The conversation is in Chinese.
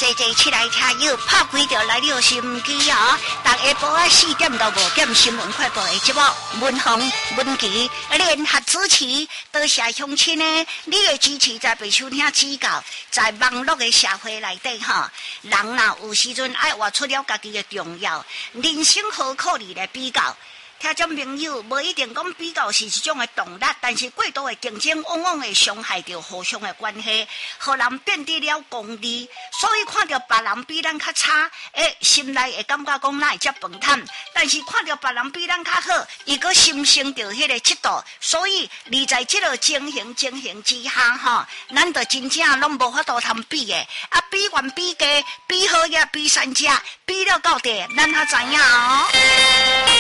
坐坐起来听友，拍开就来了心机啊！逐下晡啊4点到5点，新闻快报的节目，文宏、文琪联合主持，多谢乡亲呢，你的支持才被收听指教，在网络的社会内底哈，人呐有时阵爱活出了家己的重要，人生何可以来比较？听众朋友，无一定讲比较是一种的动力，但是过度的竞争往往会伤害到互相的关系，互人变得了功利。所以看到别人比咱较差，心内会感觉讲哪会遮笨惨，但是看到别人比咱较好，伊个心生着迄个嫉妒。所以你在这个情形之下哈，咱就真正拢无法度通比的，比完比低，比好也比三家，比了到底，咱才知影哦。